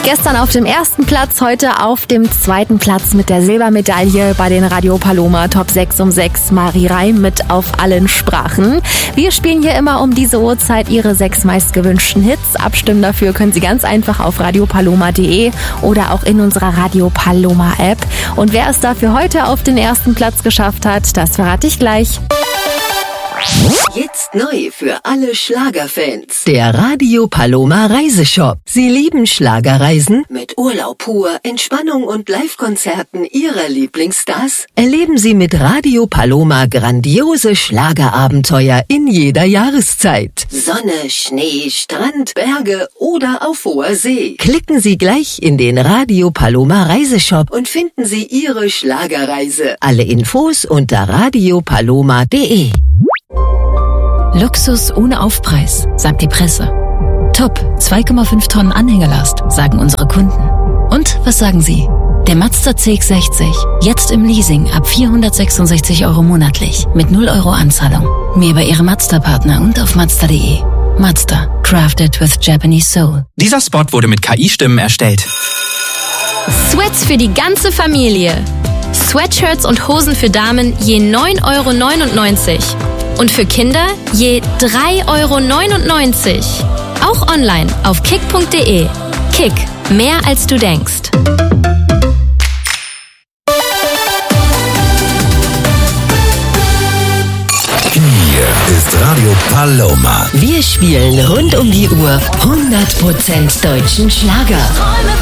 Gestern auf dem ersten Platz, heute auf dem zweiten Platz mit der Silbermedaille bei den Radio Paloma Top 6 um 6. Mari Reim mit Auf allen Sprachen. Wir spielen hier immer um diese Uhrzeit Ihre 6 meistgewünschten Hits. Abstimmen dafür können Sie ganz einfach auf radiopaloma.de oder auch in unserer Radio Paloma App. Und wer es dafür heute auf den ersten Platz geschafft hat, das verrate ich gleich. Jetzt neu für alle Schlagerfans. Der Radio Paloma Reiseshop. Sie lieben Schlagerreisen? Mit Urlaub pur, Entspannung und Live-Konzerten Ihrer Lieblingsstars? Erleben Sie mit Radio Paloma grandiose Schlagerabenteuer in jeder Jahreszeit. Sonne, Schnee, Strand, Berge oder auf hoher See. Klicken Sie gleich in den Radio Paloma Reiseshop und finden Sie Ihre Schlagerreise. Alle Infos unter radiopaloma.de. Luxus ohne Aufpreis, sagt die Presse. Top, 2,5 Tonnen Anhängerlast, sagen unsere Kunden. Und was sagen Sie? Der Mazda CX-60, jetzt im Leasing ab 466 € monatlich, mit 0 € Anzahlung. Mehr bei Ihrem Mazda-Partner und auf Mazda.de. Mazda, crafted with Japanese soul. Dieser Spot wurde mit KI-Stimmen erstellt. Sweats für die ganze Familie. Sweatshirts und Hosen für Damen je 9,99 € und für Kinder je 3,99 €. Auch online auf kick.de. Kick, mehr als du denkst. Hier ist Radio Paloma. Wir spielen rund um die Uhr 100% deutschen Schlager.